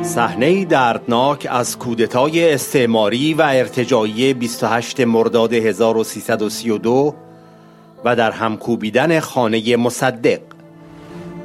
صحنه‌ای دردناک از کودتای استعماری و ارتجاعی 28 مرداد 1332 و در هم کوبیدن خانه مصدق.